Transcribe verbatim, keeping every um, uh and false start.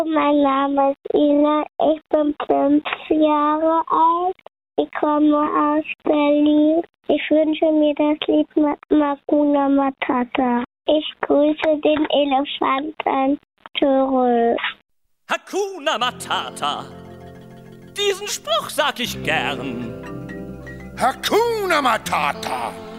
Mein Name ist Ina, ich bin fünf Jahre alt. Ich komme aus Berlin. Ich wünsche mir das Lied Hakuna Matata. Ich grüße den Elefanten zurück. Hakuna Matata, diesen Spruch sag ich gern. Hakuna Matata.